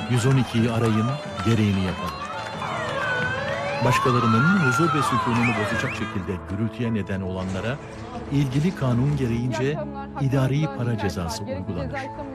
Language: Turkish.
112'yi arayın, gereğini yapın. Başkalarının huzur ve sükununu bozacak şekilde gürültüye neden olanlara ilgili kanun gereğince idari para cezası uygulanır.